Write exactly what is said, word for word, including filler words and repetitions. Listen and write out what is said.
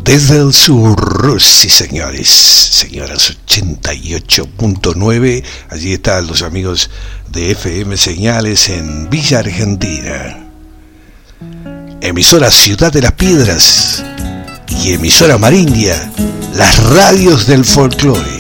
Desde el sur, sí señores, señoras, ochenta y ocho punto nueve, allí están los amigos de F M Señales en Villa Argentina. Emisora Ciudad de las Piedras y emisora Marindia, las radios del folclore.